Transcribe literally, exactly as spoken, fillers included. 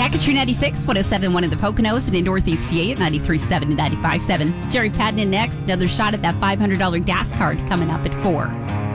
Back at True ninety-six, one oh seven point one in the Poconos and in Northeast P A at ninety-three point seven and ninety-five point seven. Jerry Patton in next. Another shot at that five hundred dollars gas card coming up at four.